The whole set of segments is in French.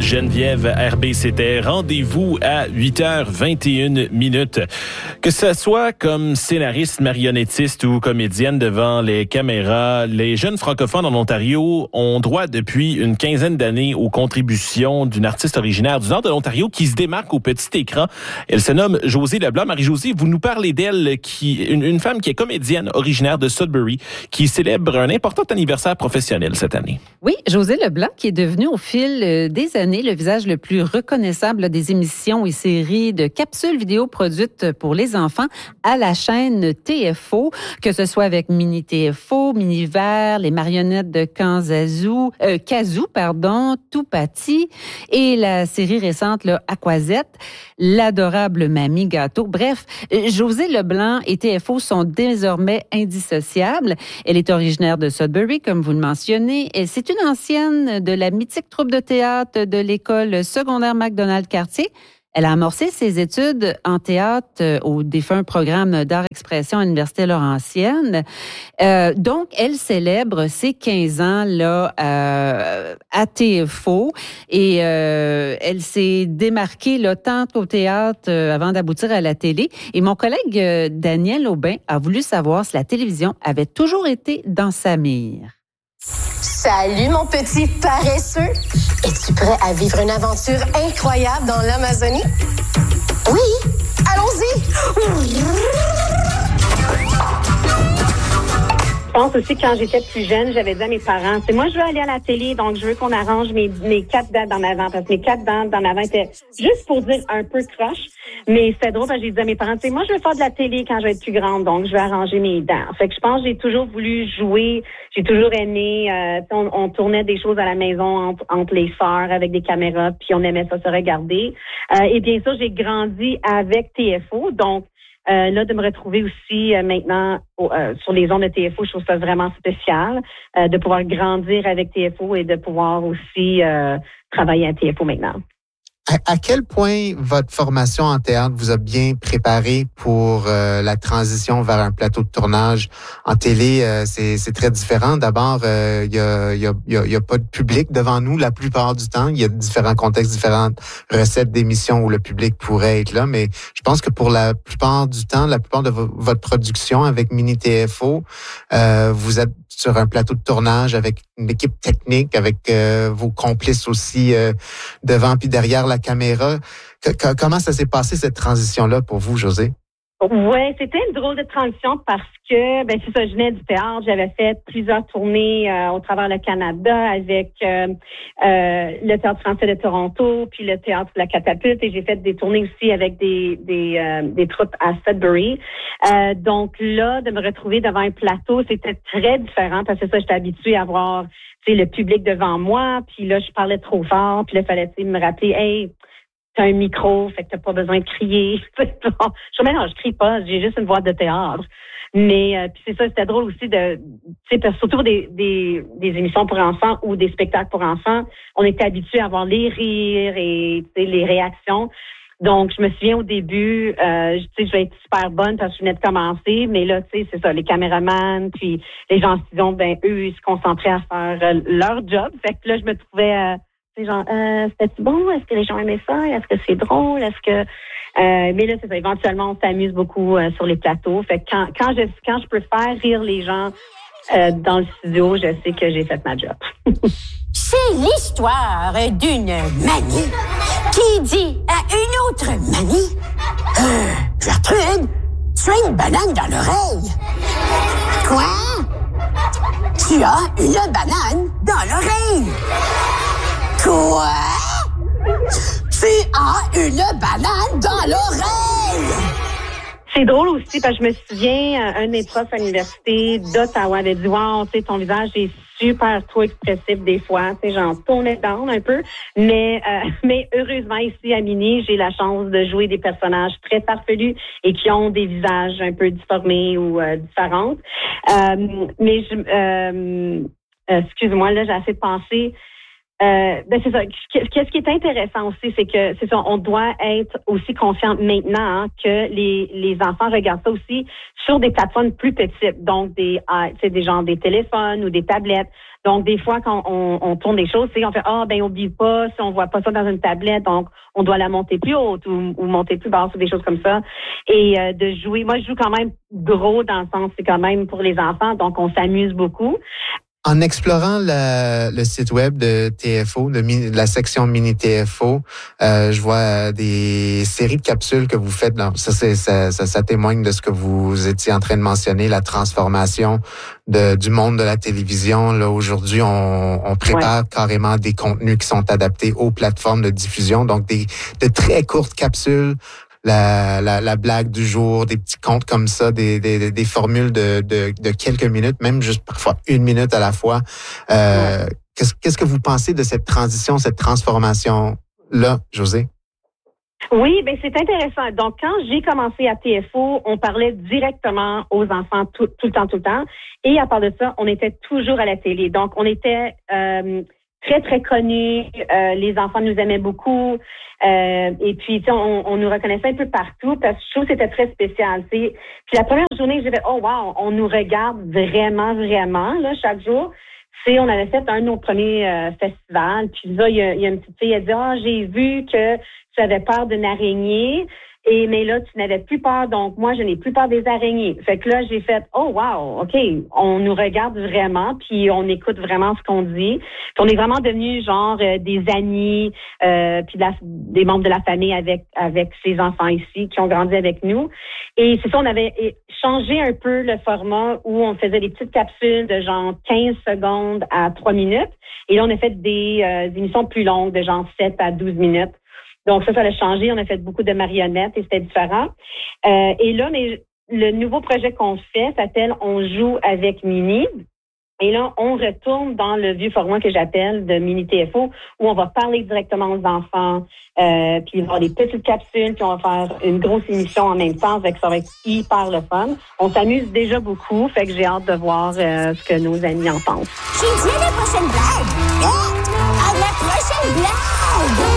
Geneviève RBCT. Rendez-vous à 8h21. Que ce soit comme scénariste, marionnettiste ou comédienne devant les caméras, les jeunes francophones en Ontario ont droit depuis une quinzaine d'années aux contributions d'une artiste originaire du nord de l'Ontario qui se démarque au petit écran. Elle se nomme Josée Leblanc. Marie-Josée, vous nous parlez d'elle, une femme qui est comédienne originaire de Sudbury, qui célèbre un important anniversaire professionnel cette année. Oui, Josée Leblanc, qui est devenue au fil des années le visage le plus reconnaissable des émissions et séries de capsules vidéo produites pour les enfants à la chaîne TFO, que ce soit avec Mini TFO, Miniver, les marionnettes de Kazoo, Toupati et la série récente là, Aquazette, l'adorable Mamie Gâteau. Bref, Josée Leblanc et TFO sont désormais indissociables. Elle est originaire de Sudbury, comme vous le mentionnez. C'est une ancienne de la mythique troupe de théâtre de l'école secondaire MacDonald-Cartier. Elle a amorcé ses études en théâtre au défunt programme d'art-expression à l'Université Laurentienne. Donc, elle célèbre ses 15 ans là à TFO et elle s'est démarquée là, tant au théâtre avant d'aboutir à la télé. Et mon collègue Daniel Aubin a voulu savoir si la télévision avait toujours été dans sa mire. Salut mon petit paresseux! Es-tu prêt à vivre une aventure incroyable dans l'Amazonie? Oui! Allons-y! Je pense aussi que quand j'étais plus jeune, j'avais dit à mes parents, c'est moi je veux aller à la télé, donc je veux qu'on arrange mes 4 dents d'en avant, parce que mes 4 dents d'en avant étaient juste pour dire un peu croche, mais c'était drôle parce que j'ai dit à mes parents, moi je veux faire de la télé quand je vais être plus grande, donc je vais arranger mes dents. Fait que je pense que j'ai toujours voulu jouer, j'ai toujours aimé, on tournait des choses à la maison entre les sœurs avec des caméras, puis on aimait ça se regarder. Et bien sûr, j'ai grandi avec TFO, donc là, de me retrouver aussi maintenant sur les ondes de TFO, je trouve ça vraiment spécial de pouvoir grandir avec TFO et de pouvoir aussi travailler à TFO maintenant. À quel point votre formation en théâtre vous a bien préparé pour la transition vers un plateau de tournage en télé? C'est très différent. D'abord, il y a pas de public devant nous la plupart du temps. Il y a différents contextes, différentes recettes d'émissions où le public pourrait être là. Mais je pense que pour la plupart du temps, la plupart de votre production avec Mini TFO, vous êtes sur un plateau de tournage avec une équipe technique, avec vos complices aussi devant puis derrière la caméra. Comment ça s'est passé, cette transition-là, pour vous, Josée? Ouais, c'était une drôle de transition parce que, c'est ça, je venais du théâtre. J'avais fait plusieurs tournées au travers le Canada avec le Théâtre français de Toronto, puis le Théâtre de la Catapulte, et j'ai fait des tournées aussi avec des troupes à Sudbury. Donc là, de me retrouver devant un plateau, c'était très différent parce que ça, j'étais habituée à voir, le public devant moi, puis là, je parlais trop fort, puis là, il fallait, me rappeler, hey, t'as un micro, fait que t'as pas besoin de crier. Je crie pas, j'ai juste une voix de théâtre. Mais puis c'est ça, c'était drôle aussi surtout des émissions pour enfants ou des spectacles pour enfants, on était habitués à voir les rires et les réactions. Donc, je me souviens au début, je vais être super bonne parce que je venais de commencer, mais là, c'est ça, les caméramans, puis les gens se disaient, eux, ils se concentraient à faire leur job. Fait que là, je me trouvais, c'était-tu bon? Est-ce que les gens aimaient ça? Est-ce que c'est drôle? Est-ce que... mais là, c'est ça, éventuellement, on s'amuse beaucoup sur les plateaux. Fait que quand je peux faire rire les gens dans le studio, je sais que j'ai fait ma job. C'est l'histoire d'une manie qui dit à une autre manie, Gertrude, tu as une banane dans l'oreille. Quoi? Tu as une banane dans l'oreille. Quoi? Tu as une banane dans l'oreille. C'est drôle aussi parce que je me souviens, un de mes profs à l'université d'Ottawa avait dit, wow, ton visage est super trop expressif des fois, j'en tournais down un peu, mais heureusement ici à Mini, j'ai la chance de jouer des personnages très farfelus et qui ont des visages un peu déformés ou différents. Mais excuse-moi, là j'ai assez de penser. C'est ça. Ce qui est intéressant aussi, c'est ça, on doit être aussi conscient maintenant que les enfants regardent ça aussi sur des plateformes plus petites, donc des téléphones ou des tablettes. Donc des fois quand on tourne des choses, on fait oublie pas, si on voit pas ça dans une tablette, donc on doit la monter plus haute ou monter plus basse ou des choses comme ça. Et de jouer, moi je joue quand même gros dans le sens, c'est quand même pour les enfants, donc on s'amuse beaucoup. En explorant le site web de TFO, de la section mini TFO, je vois des séries de capsules que vous faites. Ça témoigne de ce que vous étiez en train de mentionner, la transformation du monde de la télévision. Là, aujourd'hui, on prépare carrément des contenus qui sont adaptés aux plateformes de diffusion, donc de très courtes capsules. La blague du jour, des petits contes comme ça, des formules de quelques minutes, même juste parfois 1 minute à la fois. Qu'est-ce que vous pensez de cette transition, cette transformation-là, Josée? Oui, c'est intéressant. Donc, quand j'ai commencé à TFO, on parlait directement aux enfants tout le temps. Et à part de ça, on était toujours à la télé. Donc, on était très, très connus. Les enfants nous aimaient beaucoup. Et puis, on nous reconnaissait un peu partout parce que je trouve que c'était très spécial. Puis la première journée, j'ai fait « Oh wow, on nous regarde vraiment, vraiment là chaque jour ». On avait fait un de nos premiers festivals. Puis là, il y a une petite fille, elle dit « j'ai vu que tu avais peur d'une araignée. » Mais là, tu n'avais plus peur, donc moi, je n'ai plus peur des araignées. Fait que là, j'ai fait, oh wow, OK, on nous regarde vraiment, puis on écoute vraiment ce qu'on dit. Puis on est vraiment devenus genre des amis, puis des membres de la famille avec ces enfants ici qui ont grandi avec nous. Et c'est ça, on avait changé un peu le format où on faisait des petites capsules de genre 15 secondes à 3 minutes. Et là, on a fait des émissions plus longues de genre 7 à 12 minutes. Donc ça a changé. On a fait beaucoup de marionnettes et c'était différent. Et là, le nouveau projet qu'on fait s'appelle « On joue avec Mini ». Et là, on retourne dans le vieux format que j'appelle de Mini TFO, où on va parler directement aux enfants, puis il va y avoir des petites capsules, puis on va faire une grosse émission en même temps, fait que ça va être hyper le fun. On s'amuse déjà beaucoup, fait que j'ai hâte de voir ce que nos amis en pensent. J'ai dit à la prochaine blague! À la prochaine blague!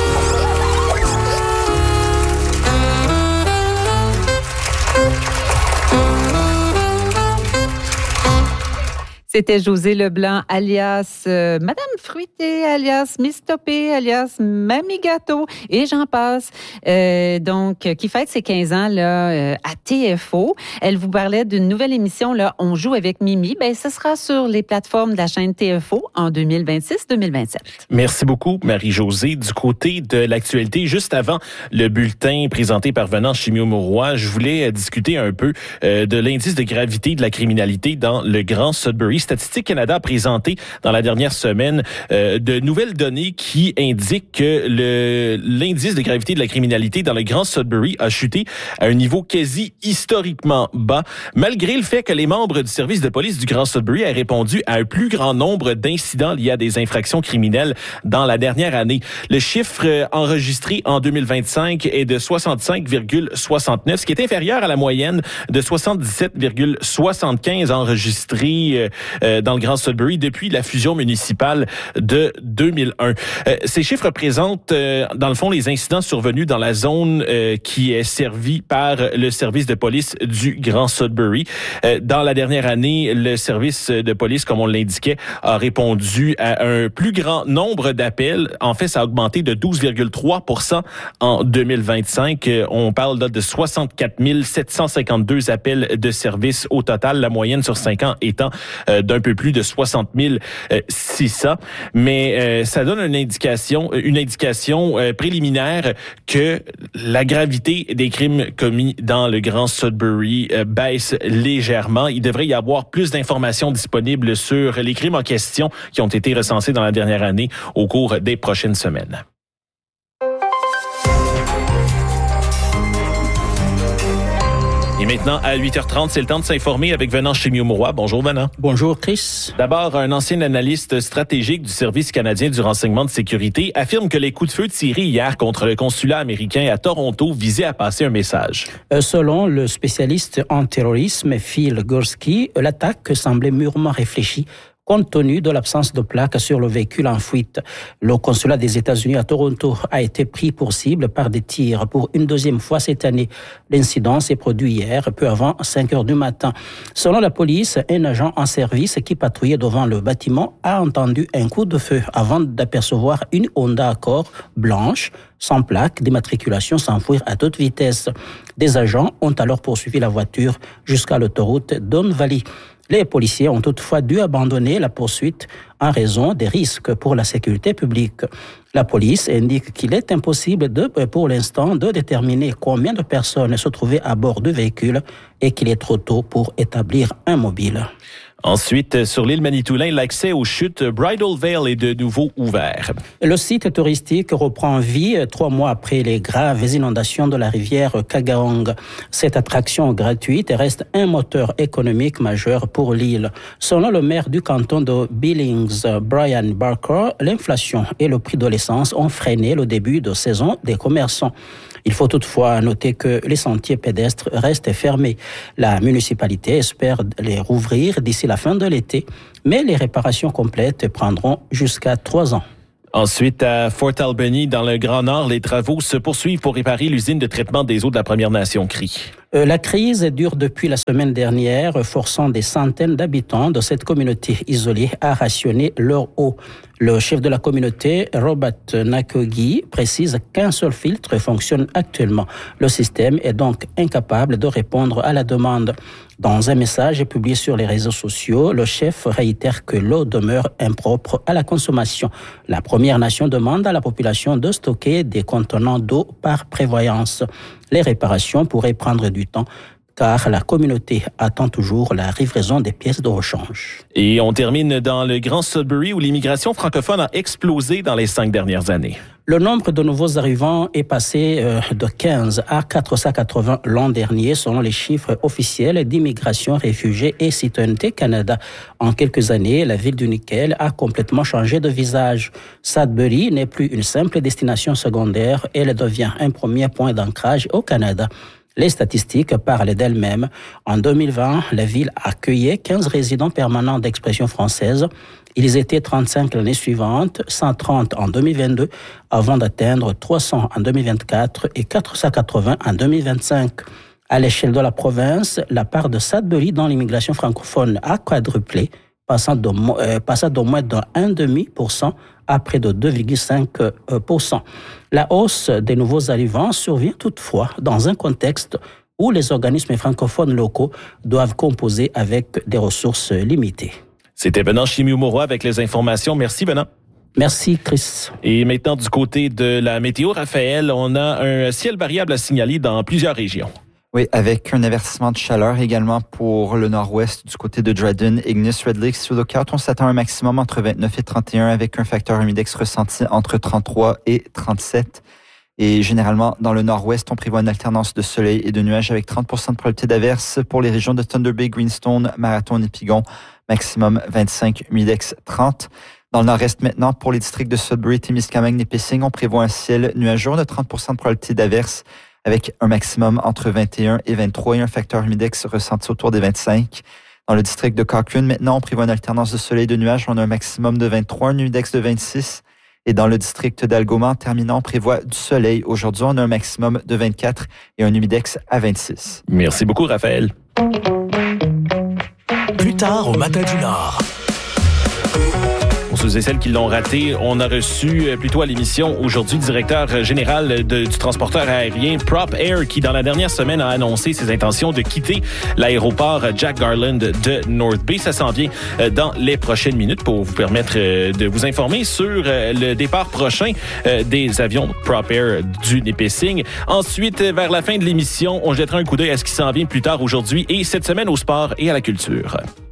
C'était Josée Leblanc, alias Madame Fruité, alias Miss Topé, alias Mamie Gâteau, et j'en passe. Donc, qui fête ses 15 ans là à TFO. Elle vous parlait d'une nouvelle émission, là, On joue avec Mimi. Ce sera sur les plateformes de la chaîne TFO en 2026-2027. Merci beaucoup, Marie-Josée. Du côté de l'actualité, juste avant le bulletin présenté par Venance Chimio-Mauroy, je voulais discuter un peu de l'indice de gravité de la criminalité dans le Grand Sudbury. Statistique Canada a présenté dans la dernière semaine de nouvelles données qui indiquent que l'indice de gravité de la criminalité dans le Grand Sudbury a chuté à un niveau quasi historiquement bas, malgré le fait que les membres du service de police du Grand Sudbury aient répondu à un plus grand nombre d'incidents liés à des infractions criminelles dans la dernière année. Le chiffre enregistré en 2025 est de 65,69, ce qui est inférieur à la moyenne de 77,75 enregistrés dans le Grand Sudbury depuis la fusion municipale de 2001. Ces chiffres représentent, dans le fond, les incidents survenus dans la zone qui est servie par le service de police du Grand Sudbury. Dans la dernière année, le service de police, comme on l'indiquait, a répondu à un plus grand nombre d'appels. En fait, ça a augmenté de 12,3% en 2025. On parle là de 64 752 appels de service au total, la moyenne sur 5 ans étant d'un peu plus de 60 600. Mais ça donne une indication préliminaire que la gravité des crimes commis dans le Grand Sudbury baisse légèrement. Il devrait y avoir plus d'informations disponibles sur les crimes en question qui ont été recensés dans la dernière année au cours des prochaines semaines. Et maintenant, à 8h30, c'est le temps de s'informer avec Venance Chimio-Mauroy. Bonjour, Venance. Bonjour, Chris. D'abord, un ancien analyste stratégique du Service canadien du renseignement de sécurité affirme que les coups de feu tirés hier contre le consulat américain à Toronto visaient à passer un message. Selon le spécialiste en terrorisme Phil Gorski, l'attaque semblait mûrement réfléchie, compte tenu de l'absence de plaques sur le véhicule en fuite. Le consulat des États-Unis à Toronto a été pris pour cible par des tirs pour une deuxième fois cette année. L'incident s'est produit hier, peu avant 5 heures du matin. Selon la police, un agent en service qui patrouillait devant le bâtiment a entendu un coup de feu avant d'apercevoir une Honda Accord blanche, sans plaque, d'immatriculation s'enfuir à toute vitesse. Des agents ont alors poursuivi la voiture jusqu'à l'autoroute Don Valley. Les policiers ont toutefois dû abandonner la poursuite en raison des risques pour la sécurité publique. La police indique qu'il est impossible pour l'instant de déterminer combien de personnes se trouvaient à bord du véhicule et qu'il est trop tôt pour établir un mobile. Ensuite, sur l'île Manitoulin, l'accès aux chutes Bridal Veil est de nouveau ouvert. Le site touristique reprend vie 3 mois après les graves inondations de la rivière Kagaong. Cette attraction gratuite reste un moteur économique majeur pour l'île. Selon le maire du canton de Billings, Brian Barker, l'inflation et le prix de l'essence ont freiné le début de saison des commerçants. Il faut toutefois noter que les sentiers pédestres restent fermés. La municipalité espère les rouvrir d'ici la fin de l'été, mais les réparations complètes prendront jusqu'à 3 ans. Ensuite, à Fort Albany, dans le Grand Nord, les travaux se poursuivent pour réparer l'usine de traitement des eaux de la Première Nation Crie. La crise dure depuis la semaine dernière, forçant des centaines d'habitants de cette communauté isolée à rationner leur eau. Le chef de la communauté, Robert Nakogi, précise qu'un seul filtre fonctionne actuellement. Le système est donc incapable de répondre à la demande. Dans un message publié sur les réseaux sociaux, le chef réitère que l'eau demeure impropre à la consommation. La Première Nation demande à la population de stocker des contenants d'eau par prévoyance. Les réparations pourraient prendre du temps, car la communauté attend toujours la livraison des pièces de rechange. Et on termine dans le Grand Sudbury où l'immigration francophone a explosé dans les 5 dernières années. Le nombre de nouveaux arrivants est passé de 15 à 480 l'an dernier, selon les chiffres officiels d'Immigration, Réfugiés et Citoyenneté Canada. En quelques années, la ville du Nickel a complètement changé de visage. Sudbury n'est plus une simple destination secondaire, elle devient un premier point d'ancrage au Canada. Les statistiques parlent d'elles-mêmes. En 2020, la ville accueillait 15 résidents permanents d'expression française. Ils étaient 35 l'année suivante, 130 en 2022, avant d'atteindre 300 en 2024 et 480 en 2025. À l'échelle de la province, la part de Sudbury dans l'immigration francophone a quadruplé, passant de moins de 1,5% à près de 2,5%. La hausse des nouveaux arrivants survient toutefois dans un contexte où les organismes francophones locaux doivent composer avec des ressources limitées. C'était Venant Chimiumoro avec les informations. Merci, Venant. Merci, Chris. Et maintenant, du côté de la météo, Raphaël, on a un ciel variable à signaler dans plusieurs régions. Oui, avec un avertissement de chaleur également pour le nord-ouest du côté de Dryden, Ignis, Red Lake, sous Lookout. On s'attend à un maximum entre 29 et 31 avec un facteur humidex ressenti entre 33 et 37. Et généralement, dans le nord-ouest, on prévoit une alternance de soleil et de nuages avec 30 % de probabilité d'averse pour les régions de Thunder Bay, Greenstone, Marathon et Pigon. Maximum 25, humidex 30. Dans le nord-est maintenant, pour les districts de Sudbury, Témiscamingue et Nipissing, on prévoit un ciel nuageux de 30 % de probabilité d'averse avec un maximum entre 21 et 23 et un facteur humidex ressenti autour des 25. Dans le district de Cochrane, maintenant, on prévoit une alternance de soleil et de nuages. On a un maximum de 23, un humidex de 26. Et dans le district d'Algoma, en terminant, on prévoit du soleil. Aujourd'hui, on a un maximum de 24 et un humidex à 26. Merci beaucoup, Raphaël. Plus tard, au Matin du Nord. Pour ceux et celles qui l'ont raté, on a reçu plutôt à l'émission aujourd'hui le directeur général du transporteur aérien Prop Air qui, dans la dernière semaine, a annoncé ses intentions de quitter l'aéroport Jack Garland de North Bay. Ça s'en vient dans les prochaines minutes pour vous permettre de vous informer sur le départ prochain des avions Prop Air du Nipissing. Ensuite, vers la fin de l'émission, on jettera un coup d'œil à ce qui s'en vient plus tard aujourd'hui et cette semaine au sport et à la culture.